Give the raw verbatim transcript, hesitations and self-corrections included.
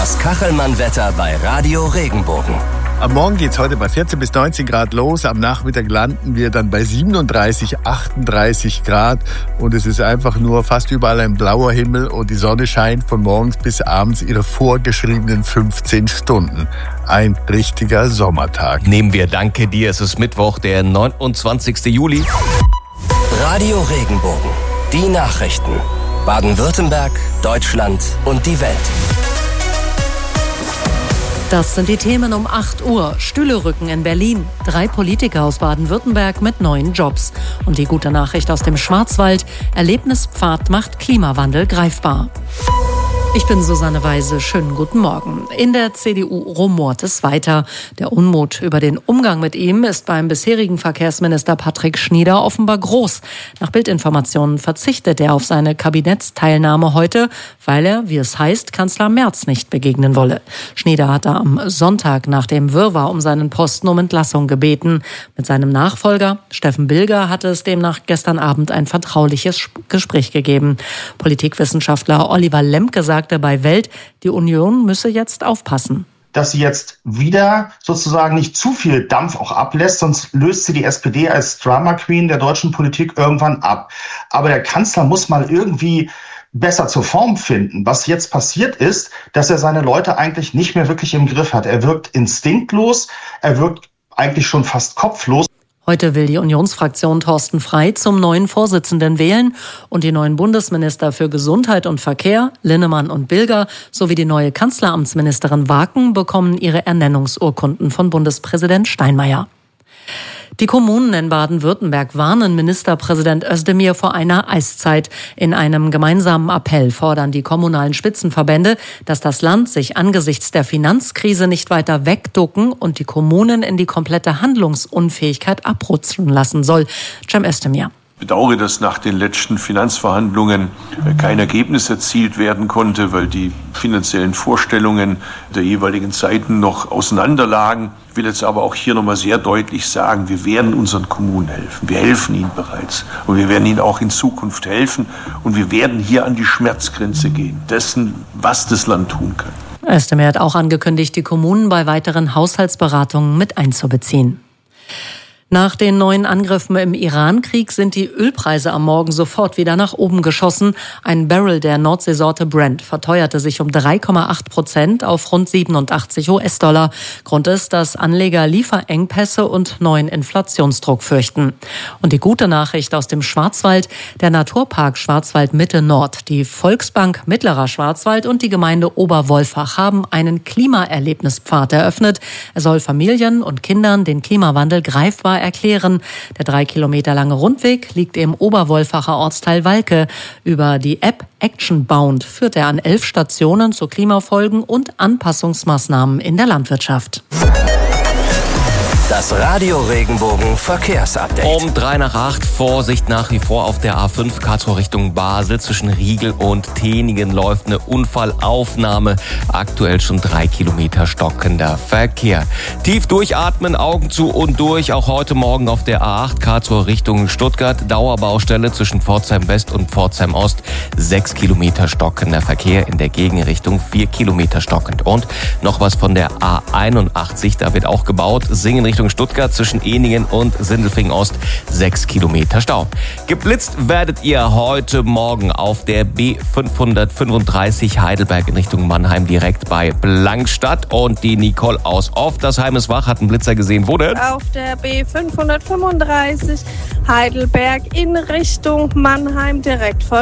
Das Kachelmann-Wetter bei Radio Regenbogen. Am Morgen geht es heute bei vierzehn bis neunzehn Grad los. Am Nachmittag landen wir dann bei siebenunddreißig, achtunddreißig Grad. Und es ist einfach nur fast überall ein blauer Himmel und die Sonne scheint von morgens bis abends ihre vorgeschriebenen fünfzehn Stunden. Ein richtiger Sommertag. Nehmen wir danke dir. Es ist Mittwoch, der neunundzwanzigster Juli. Radio Regenbogen. Die Nachrichten. Baden-Württemberg, Deutschland und die Welt. Das sind die Themen um acht Uhr. Stühle rücken in Berlin. Drei Politiker aus Baden-Württemberg mit neuen Jobs. Und die gute Nachricht aus dem Schwarzwald. Erlebnispfad macht Klimawandel greifbar. Ich bin Susanne Weise. Schönen guten Morgen. In der C D U rumort es weiter. Der Unmut über den Umgang mit ihm ist beim bisherigen Verkehrsminister Patrick Schnieder offenbar groß. Nach Bildinformationen verzichtet er auf seine Kabinettsteilnahme heute, weil er, wie es heißt, Kanzler Merz nicht begegnen wolle. Schnieder hatte am Sonntag nach dem Wirrwarr um seinen Posten um Entlassung gebeten. Mit seinem Nachfolger, Steffen Bilger, hatte es demnach gestern Abend ein vertrauliches Gespräch gegeben. Politikwissenschaftler Oliver Lemke sagte bei Welt, die Union müsse jetzt aufpassen. Dass sie jetzt wieder sozusagen nicht zu viel Dampf auch ablässt, sonst löst sie die S P D als Drama Queen der deutschen Politik irgendwann ab. Aber der Kanzler muss mal irgendwie besser zur Form finden. Was jetzt passiert ist, dass er seine Leute eigentlich nicht mehr wirklich im Griff hat. Er wirkt instinktlos, er wirkt eigentlich schon fast kopflos. Heute will die Unionsfraktion Thorsten Frey zum neuen Vorsitzenden wählen und die neuen Bundesminister für Gesundheit und Verkehr, Linnemann und Bilger, sowie die neue Kanzleramtsministerin Waken bekommen ihre Ernennungsurkunden von Bundespräsident Steinmeier. Die Kommunen in Baden-Württemberg warnen Ministerpräsident Özdemir vor einer Eiszeit. In einem gemeinsamen Appell fordern die kommunalen Spitzenverbände, dass das Land sich angesichts der Finanzkrise nicht weiter wegducken und die Kommunen in die komplette Handlungsunfähigkeit abrutschen lassen soll. Cem Özdemir. Ich bedauere, dass nach den letzten Finanzverhandlungen kein Ergebnis erzielt werden konnte, weil die finanziellen Vorstellungen der jeweiligen Seiten noch auseinanderlagen. Ich will jetzt aber auch hier nochmal sehr deutlich sagen, wir werden unseren Kommunen helfen. Wir helfen ihnen bereits und wir werden ihnen auch in Zukunft helfen. Und wir werden hier an die Schmerzgrenze gehen, dessen, was das Land tun kann. Özdemir hat auch angekündigt, die Kommunen bei weiteren Haushaltsberatungen mit einzubeziehen. Nach den neuen Angriffen im Iran-Krieg sind die Ölpreise am Morgen sofort wieder nach oben geschossen. Ein Barrel der Nordseesorte Brent verteuerte sich um drei Komma acht Prozent auf rund siebenundachtzig US-Dollar. Grund ist, dass Anleger Lieferengpässe und neuen Inflationsdruck fürchten. Und die gute Nachricht aus dem Schwarzwald: Der Naturpark Schwarzwald-Mitte-Nord, die Volksbank Mittlerer Schwarzwald und die Gemeinde Oberwolfach haben einen Klimaerlebnispfad eröffnet. Er soll Familien und Kindern den Klimawandel greifbar erklären. Der drei Kilometer lange Rundweg liegt im Oberwolfacher Ortsteil Walke. Über die App Actionbound führt er an elf Stationen zu Klimafolgen und Anpassungsmaßnahmen in der Landwirtschaft. Das Radio Regenbogen Verkehrsupdate. Um drei nach acht, Vorsicht nach wie vor auf der A fünf Karlsruhe Richtung Basel. Zwischen Riegel und Teningen läuft eine Unfallaufnahme. Aktuell schon drei Kilometer stockender Verkehr. Tief durchatmen, Augen zu und durch. Auch heute Morgen auf der A acht Karlsruhe Richtung Stuttgart. Dauerbaustelle zwischen Pforzheim West und Pforzheim Ost. Sechs Kilometer stockender Verkehr. In der Gegenrichtung vier Kilometer stockend. Und noch was von der A einundachtzig. Da wird auch gebaut. Singen Richtung Stuttgart zwischen Ehningen und Sindelfingen Ost sechs Kilometer Stau. Geblitzt werdet ihr heute Morgen auf der B fünfhundertfünfunddreißig Heidelberg in Richtung Mannheim direkt bei Blankstadt. Und die Nicole aus Oftersheim ist wach, hat einen Blitzer gesehen. Wo denn? Auf der B fünfhundertfünfunddreißig Heidelberg in Richtung Mannheim direkt vor